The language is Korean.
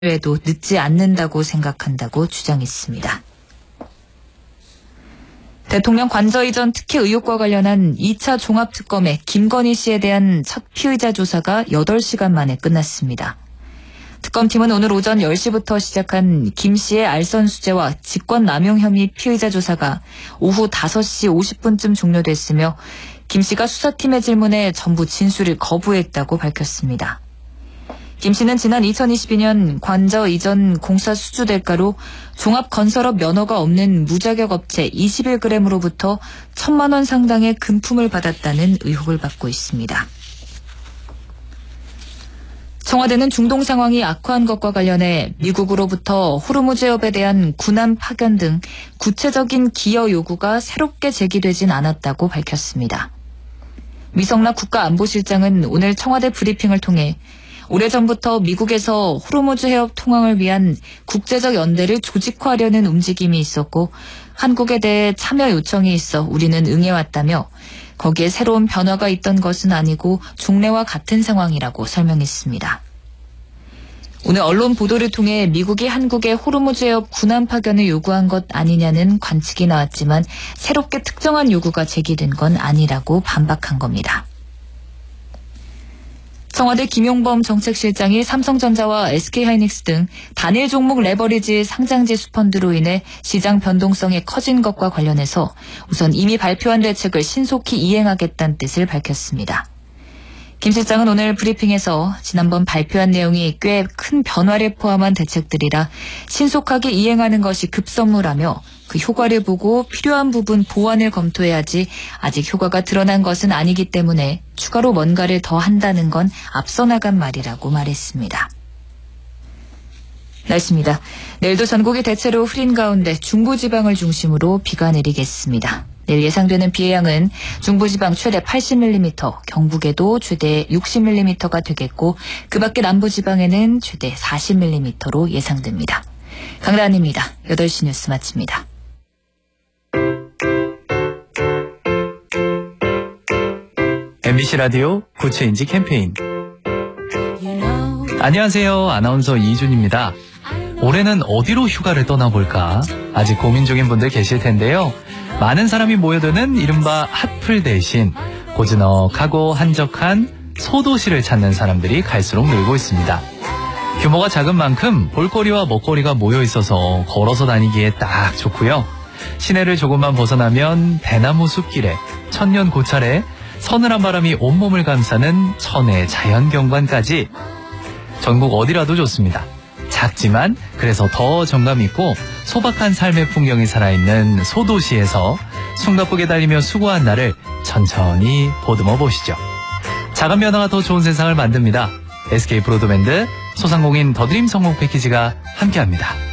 에도 늦지 않는다고 생각한다고 주장했습니다. 대통령 관저 이전 특혜 의혹과 관련한 2차 종합특검의 김건희 씨에 대한 첫 피의자 조사가 8시간 만에 끝났습니다. 특검팀은 오늘 오전 10시부터 시작한 김 씨의 알선 수재와 직권남용 혐의 피의자 조사가 오후 5시 50분쯤 종료됐으며 김 씨가 수사팀의 질문에 전부 진술을 거부했다고 밝혔습니다. 김 씨는 지난 2022년 관저 이전 공사 수주 대가로 종합건설업 면허가 없는 무자격 업체 21g으로부터 1,000만 원 상당의 금품을 받았다는 의혹을 받고 있습니다. 청와대는 중동 상황이 악화한 것과 관련해 미국으로부터 호르무즈 해협에 대한 군함 파견 등 구체적인 기여 요구가 새롭게 제기되진 않았다고 밝혔습니다. 미성락 국가안보실장은 오늘 청와대 브리핑을 통해 오래전부터 미국에서 호르무즈 해협 통항을 위한 국제적 연대를 조직화하려는 움직임이 있었고 한국에 대해 참여 요청이 있어 우리는 응해왔다며 거기에 새로운 변화가 있던 것은 아니고 종래와 같은 상황이라고 설명했습니다. 오늘 언론 보도를 통해 미국이 한국의 호르무즈 해협 군함 파견을 요구한 것 아니냐는 관측이 나왔지만 새롭게 특정한 요구가 제기된 건 아니라고 반박한 겁니다. 청와대 김용범 정책실장이 삼성전자와 SK하이닉스 등 단일 종목 레버리지 상장지수 펀드로 인해 시장 변동성이 커진 것과 관련해서 우선 이미 발표한 대책을 신속히 이행하겠다는 뜻을 밝혔습니다. 김 실장은 오늘 브리핑에서 지난번 발표한 내용이 꽤 큰 변화를 포함한 대책들이라 신속하게 이행하는 것이 급선무라며 그 효과를 보고 필요한 부분 보완을 검토해야지 아직 효과가 드러난 것은 아니기 때문에 추가로 뭔가를 더 한다는 건 앞서 나간 말이라고 말했습니다. 날씨입니다. 내일도 전국이 대체로 흐린 가운데 중부지방을 중심으로 비가 내리겠습니다. 내일 예상되는 비의 양은 중부지방 최대 80mm, 경북에도 최대 60mm가 되겠고 그 밖에 남부지방에는 최대 40mm로 예상됩니다. 강란입니다. 8시 뉴스 마칩니다. MBC 라디오 구체인지 캠페인. 안녕하세요. 아나운서 이준입니다. 올해는 어디로 휴가를 떠나볼까? 아직 고민 중인 분들 계실 텐데요. 많은 사람이 모여드는 이른바 핫플 대신 고즈넉하고 한적한 소도시를 찾는 사람들이 갈수록 늘고 있습니다. 규모가 작은 만큼 볼거리와 먹거리가 모여 있어서 걸어서 다니기에 딱 좋고요. 시내를 조금만 벗어나면 대나무 숲길에 천년 고찰에 서늘한 바람이 온몸을 감싸는 천혜 자연경관까지 전국 어디라도 좋습니다. 작지만 그래서 더 정감 있고 소박한 삶의 풍경이 살아있는 소도시에서 숨가쁘게 달리며 수고한 나를 천천히 보듬어 보시죠. 작은 변화가 더 좋은 세상을 만듭니다. SK 브로드밴드 소상공인 더드림 성공 패키지가 함께합니다.